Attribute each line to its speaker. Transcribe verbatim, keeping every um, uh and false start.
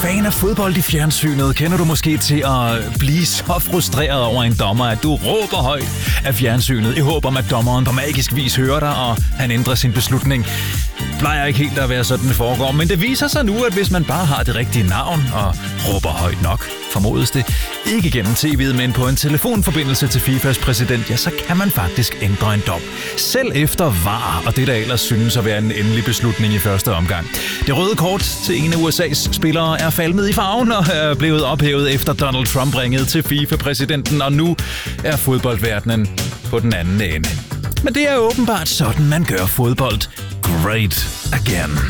Speaker 1: fan af fodbold i fjernsynet, kender du måske til at blive så frustreret over en dommer, at du råber højt af fjernsynet i håb om, at dommeren på magisk vis hører dig, og han ændrer sin beslutning. Det plejer ikke helt at være sådan, det foregår, men det viser sig nu, at hvis man bare har det rigtige navn og råber højt nok, formodes det, ikke gennem tv'et, men på en telefonforbindelse til FIFAs præsident, ja, så kan man faktisk ændre en dom. Selv efter V A R, og det der ellers synes at være en endelig beslutning i første omgang. Det røde kort til en af U S A's spillere er falmet i farven og er blevet ophævet efter Donald Trump ringede til FIFA-præsidenten, og nu er fodboldverdenen på den anden ende. Men det er åbenbart sådan, man gør fodbold great again.